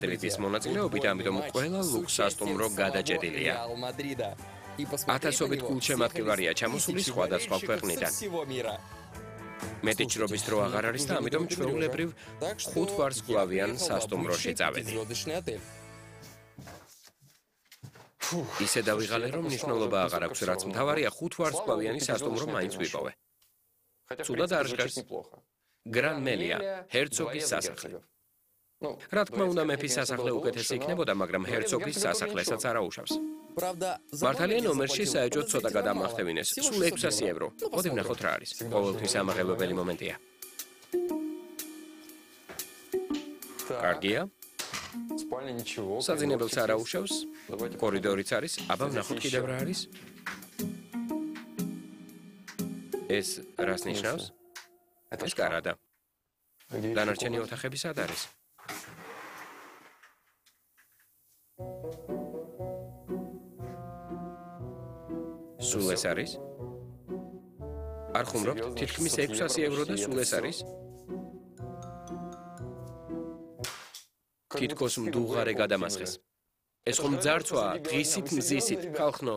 Madridis მონაწილეობით, ამიტომ ყველა ლუქსასტუმრო გადაჭედილია. ათასობით გულშემატკივარია ჩამოსული სხვადასხვა ქვეყნიდან. მეტი ჭრობის დრო აღარ არის და ამიტომ ჩვეულებრივ 5 ვარსკვლავიან სასტუმროში წავედი. ისე დავიღალე, რომ მნიშვნელობა აღარ აქვს, რაც მთავარია 5 ვარსკვლავიანი სასტუმრო მაინც ვიპოვე. ცუდად არ ჟღერს. Gran Melia, ჰერცოგის სასახლე. რა თქმა უნდა, მეფის სასახლე უკეთესი იქნებოდა, მაგრამ ჰერცოგის სასახლესაც არ აუშავს. მართალია ნომერში საეჭვოდ ცოტა გადამახტევინეს, სულ 600 ევრო. მოდი ვნახოთ რა არის. ყოველთვის ამაღელვებელი მომენტია. კარგია. საძინებელს არ აუშავს. კორიდორიც არის. აბა ვნახოთ კიდევ რა არის. ეს რას ნიშნავს? ეს კარადა. დანარჩენი ოთახები სად არის? სულ ეს არის? არ ხუმრობთ? თითქმის 600 ევრო და სულ ეს არის? თითქოს მდუღარე გადამასხეს. ეს ხომ ძარცვაა, დღისით მზისით, ხალხნო.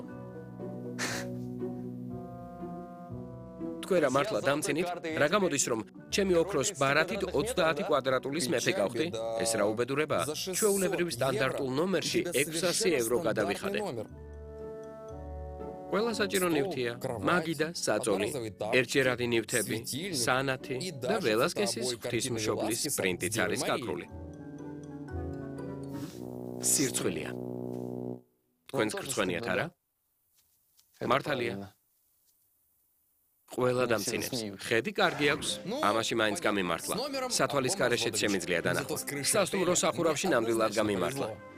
თქვენ რა მართლა დამცინით? რა გამოდის რომ ჩემი ოქროს ბარათით 30 კვადრატულის მეფე გავხდი? ეს რა უბედურებაა? ჩვეულებრივ სტანდარტულ ნომერში 600 ევრო გადავიხადე. ყველა საჭირო ნივთია, მაგიდა, საწოლი, ერთჯერადი ნივთები, სანათი და ველასკესის ღვთისმშობლის პრინტიც არის გაკრული. სირცხვილია. თქვენს გრცხვენიათ არა? მართალია. ყველა დამცინებს. ხედი კარგი აქვს, ამაში მაინც გამიმართლა. სათვალის გარეშეც შემიძლია დანახო. სასტუმრო სახურავში ნამდვილად გამიმართლა.